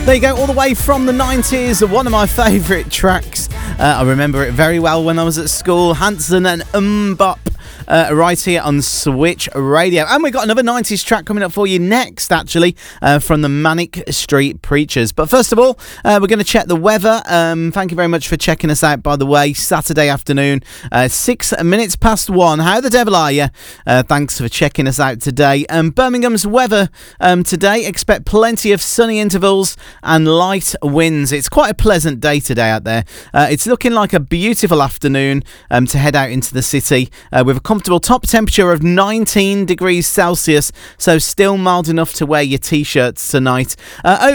There you go, all the way from the 90s, one of my favourite tracks. I remember it very well when I was at school. Hanson and Mbop. Right here on Switch Radio. And we've got another 90s track coming up for you next, actually, from the Manic Street Preachers. But first of all, we're going to check the weather. Thank you very much for checking us out, by the way. Saturday afternoon, 6 minutes past 1. How the devil are you? Thanks for checking us out today. Birmingham's weather today, expect plenty of sunny intervals and light winds. It's quite a pleasant day today out there. It's looking like a beautiful afternoon to head out into the city with a comfortable top temperature of 19 degrees Celsius, so still mild enough to wear your t-shirts tonight.